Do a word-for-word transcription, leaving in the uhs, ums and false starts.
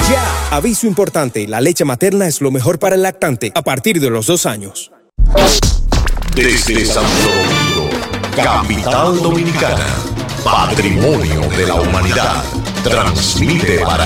Ya, aviso importante, la leche materna es lo mejor para el lactante a partir de los dos años. Desde Santo Domingo, capital dominicana, patrimonio de la humanidad, transmite para